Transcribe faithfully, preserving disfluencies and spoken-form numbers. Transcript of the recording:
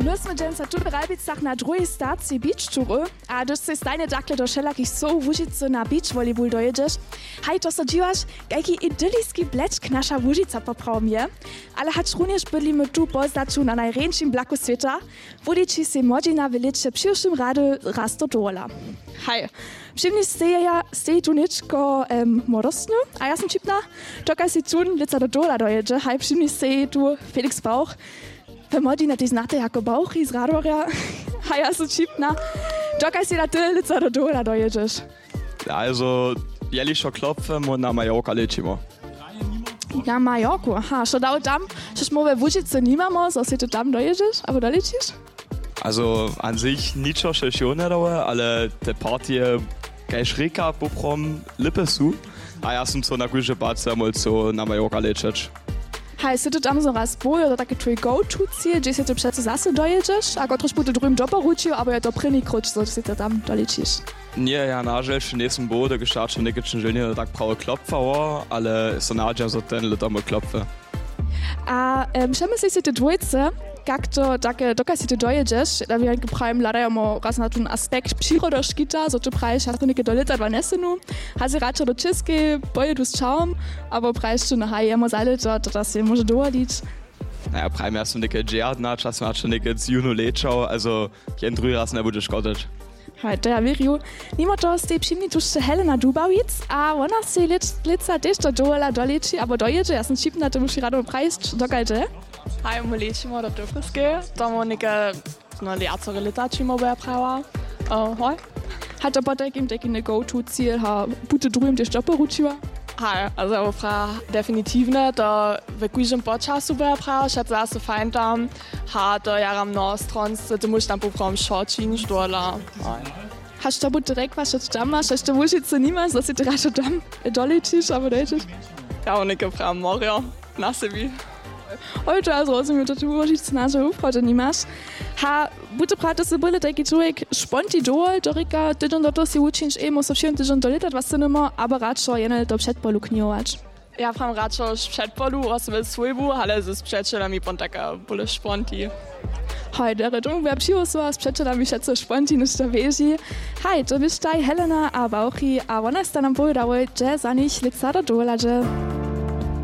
My jsme dnes tu v Rajbicach na druhej stacji beach touru a když se stajne takhle do všelakých sou Łužice na beach volleyball dojedeš, haj to se díváš, jaký idylický blečk naša Łužica popravom je, ale hač również bydlimy tu poznaču na najrejším blaku sveta, vodiči si modina veliče přivším rady raz do dola. Haj, všimni ste ja, ste tu ničko um, modostnu, a ja som čipna, čokaj si tu lica do dola doježe, haj, všimni ste tu Felix Bauch, Vermodina die znate jako Bauch iz Radorja, a ja sam čipna. Čokaj si na ty lica do dola doježeš? Also, jelišo klopfemo na Majorka ličimo. Na Majorku, aha. Što dao tam, što smo ve Łužice nimamo, so si tu tam doježeš, abo doličiš? Also, an sich ničo še schon nedawe, ale te partije kaj šrika poprom lipe su, a ja sam so na gujže pace mol so na Majorka ličeć. Hej, si tu tam so raz boj, to takie tvoj go-to-ziel, gdzie si tu přece zase dojedziesz, a go trošku tu drugim doporučił, aber ja to první kruč, so si tu tam dolečíš. Nie, ja nažel še nisem bo, da geštačem nekečen želje tak prawo klopfa, ale so nađam za ten leto mo klopfe. A um, všemu si si tu dvojce, jak to takie, dokaj si tu dojedziesz, da vi jako pravim ladajamo raz na ten aspekt přírodoškita, so tu praviš, hast du neke do leta dva nesenu, has si radšo do Česky, pojedu s čaom, aber praviš tu na hajemo za leto, to da si može dovoliť. Naja, pravim, ja som neke džerdna, čas ma še neke z juno lečal, also jen drugi raz ne bude škodeč. Hej, to ja verju. Mimo to ste přimni tu še Helena Dubavic, a ona si lica tež do dola doleči, aber dojedzie, ja som čipna, to muši rado praviš, dokajže? Hej, my ličimo do Dufovske, tomu neke no, liacore leta čimo boja prava. Uh, hoj. Hat to potek im taki ne go-to-ziel, ha bute drugim tež doporučiła? Hej, also fra definitivne, to v kujžem počasu boja prava, šat zase fajn tam, ha to jaram na stronce, to muš tam poprom šočin, štola. Hast to bute direkt was, što tam maš, što Łužice nimaš, da si ti rašo tam dolečiš, abo doječiš? Ja, neke fra morja, na sebi. Heute also rozumiem, że tu Łužice nasze ufrote nimaš. Ha, bute prate se byle taki człowiek sponti dol, do rika, tydzień do to si učinš emo, so všim tydzień do leta, was synimo, aber radšo jenel do předpolu kniovač. Ja pram radšo z předpolu, osve svojbu, ale ze sprzedčelami pon taka byle sponti. Hej, dere dung, wer pšivo so, s předčelami šetce sponti niš to veži. Hej, to byš taj Helena a Bauchi, a ona sta nam povedala, že za nich lica do dola, že...